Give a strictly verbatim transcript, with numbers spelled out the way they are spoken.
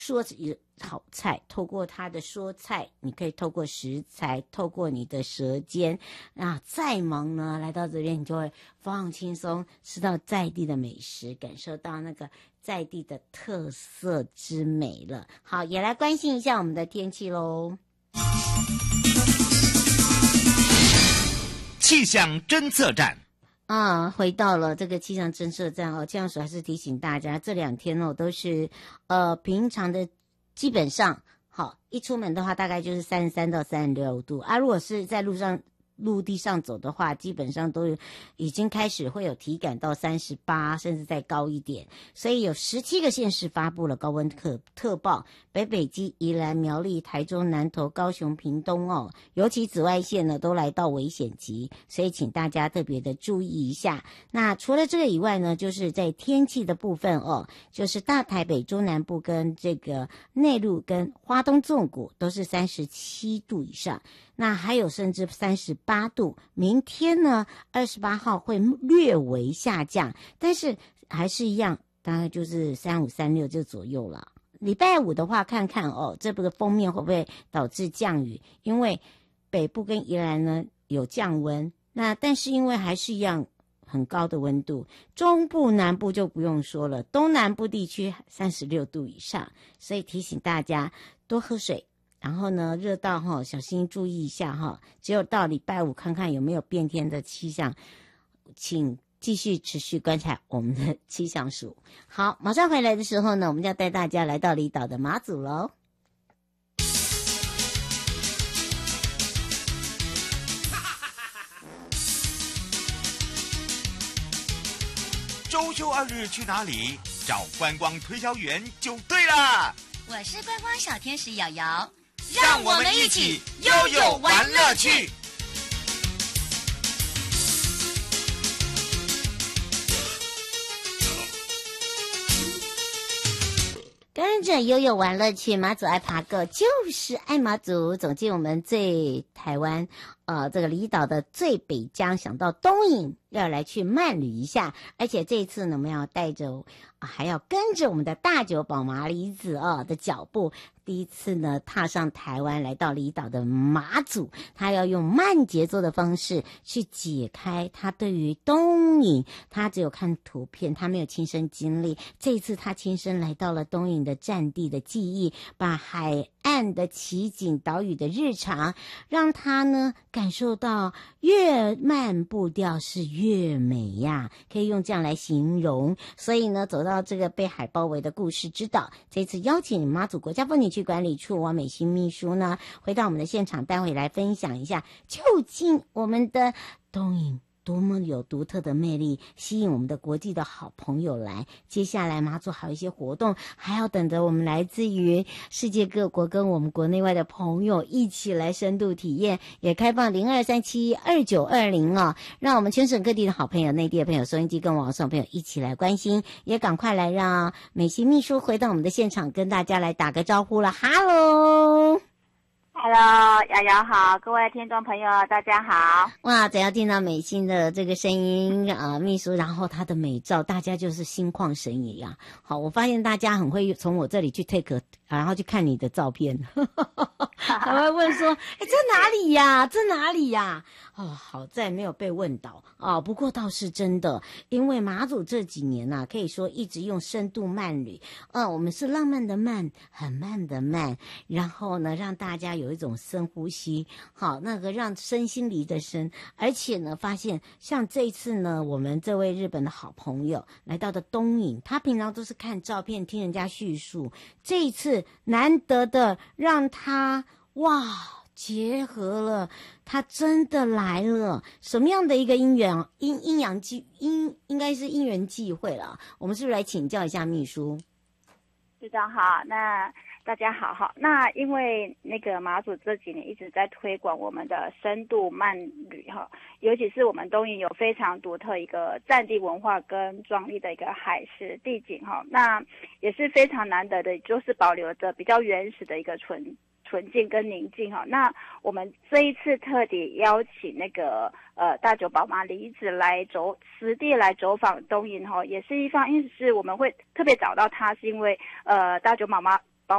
说好菜，透过它的说菜，你可以透过食材，透过你的舌尖，啊，再忙呢，来到这边你就会放轻松，吃到在地的美食，感受到那个在地的特色之美了。好，也来关心一下我们的天气咯。 气象侦测站啊，回到了这个气象侦测站哦，气象署还是提醒大家，这两天哦都是呃平常的，基本上好一出门的话，大概就是三十三到三十六度啊。如果是在路上陆地上走的话，基本上都已经开始会有体感到三十八，甚至再高一点。所以有十七个县市发布了高温特特报，北北基、宜兰、苗栗、台中、南投、高雄、屏东哦，尤其紫外线呢都来到危险级，所以请大家特别的注意一下。那除了这个以外呢，就是在天气的部分哦，就是大台北、中南部跟这个内陆跟花东纵谷都是三十七度以上。那还有甚至三十八度，明天呢二十八号会略微下降，但是还是一样，大概就是三五三六这左右了。礼拜五的话，看看哦，这个锋面会不会导致降雨？因为北部跟宜兰呢有降温，那但是因为还是一样很高的温度，中部南部就不用说了，东南部地区三十六度以上，所以提醒大家多喝水。然后呢，热到哈，小心注意一下哈。只有到礼拜五看看有没有变天的气象，请继续持续观察我们的气象署。好，马上回来的时候呢，我们就要带大家来到离岛的马祖喽。 周休二日去哪里？找观光推销员就对了。 我是观光小天使瑶瑶。 让我们一起悠悠玩乐趣。 跟着悠悠玩乐趣，马祖爱爬个就是爱马祖。走进我们最台湾呃这个离岛的最北疆，想到东引要来去慢旅一下，而且这一次呢，我们要带着、啊、还要跟着我们的大久保麻里子哦的脚步。第一次呢踏上台湾来到离岛的马祖，他要用慢节奏的方式去解开他对于东引，他只有看图片，他没有亲身经历，这一次他亲身来到了东引的战地的记忆，把海岸的奇景岛屿的日常，让他呢感受到越慢步调是越美呀，可以用这样来形容。所以呢走到这个被海包围的故事之岛，这次邀请马祖国家风景区管理处王美心秘书呢回到我们的现场，待会来分享一下究竟我们的东引多么有独特的魅力，吸引我们的国际的好朋友来。接下来马祖还有一些活动，还要等着我们来自于世界各国跟我们国内外的朋友一起来深度体验，也开放零二三七二九二零哦，让我们全省各地的好朋友、内地的朋友、收音机跟网上朋友一起来关心，也赶快来让美心秘书回到我们的现场，跟大家来打个招呼了。哈喽 Hello， 瑶瑶好，各位听众朋友大家好。 哇，只要听到美心的这个声音啊、呃，秘书，然后她的美照，大家就是心旷神怡啊。好，我发现大家很会从我这里去 take， 然后去看你的照片，还会问说，哎，这哪里呀？这哪里呀？哦，好在没有被问到啊、哦。不过倒是真的，因为马祖这几年呐、啊，可以说一直用深度慢旅，嗯、呃，我们是浪漫的慢，很慢的慢，然后呢，让大家有一种深呼吸，好，那个让身心离的深，而且呢，发现像这一次呢，我们这位日本的好朋友来到的东引，他平常都是看照片，听人家叙述，这一次难得的让他哇。结合了，他真的来了，什么样的一个因缘因阴阳际因应该是因缘际会了。我们是不是来请教一下秘书？ 市长好，那大家好哈。那因为那个马祖这几年一直在推广我们的深度慢旅哈，尤其是我们东引有非常独特一个战地文化跟壮丽的一个海蚀地景哈，那也是非常难得的，就是保留着比较原始的一个纯。纯净跟宁静哈，那我们这一次特地邀请那个呃大久保麻里子来走实地来走访东引哈，也是一方，因为是我们会特别找到他，是因为呃大久保麻